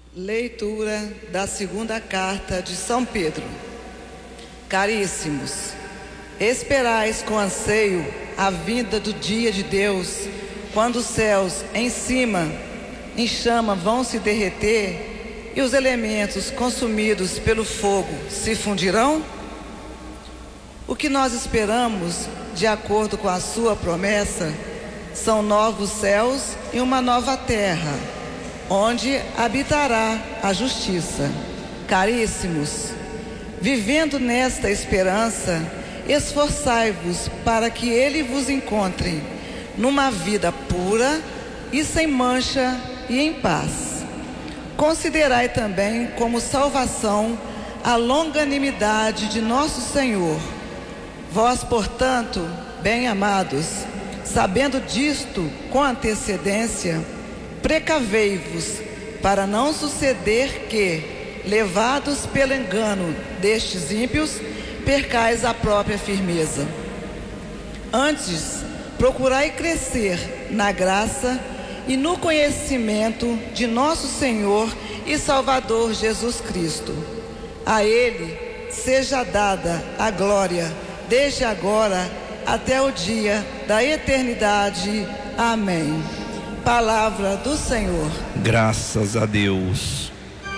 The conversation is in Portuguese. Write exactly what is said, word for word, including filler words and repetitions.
Leitura da segunda carta de São Pedro. Caríssimos, esperais com anseio a vinda do dia de Deus, quando os céus em cima em chama vão se derreter e os elementos consumidos pelo fogo se fundirão? O que nós esperamos, de acordo com a sua promessa, são novos céus e uma nova terra, onde habitará a justiça. Caríssimos, vivendo nesta esperança, esforçai-vos para que ele vos encontre numa vida pura e sem mancha e em paz. Considerai também como salvação a longanimidade de nosso Senhor. Vós, portanto, bem-amados, sabendo disto com antecedência, precavei-vos para não suceder que, levados pelo engano destes ímpios, percais a própria firmeza. Antes, procurai crescer na graça e no conhecimento de nosso Senhor e Salvador Jesus Cristo. A Ele seja dada a glória, desde agora até o dia da eternidade. Amém. Palavra do Senhor. Graças a Deus.